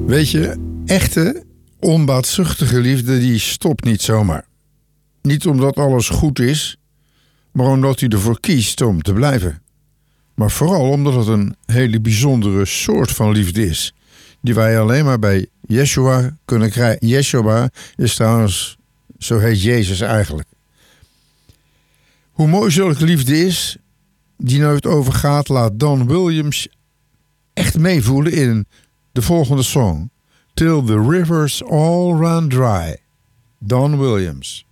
Weet je, echte, onbaatzuchtige liefde die stopt niet zomaar. Niet omdat alles goed is, maar omdat hij ervoor kiest om te blijven. Maar vooral omdat het een hele bijzondere soort van liefde is, die wij alleen maar bij Yeshua kunnen krijgen. Yeshua is trouwens, zo heet Jezus eigenlijk. Hoe mooi zulke liefde is, die nooit overgaat, laat Don Williams echt meevoelen in de volgende song. Till the rivers all run dry. Don Williams.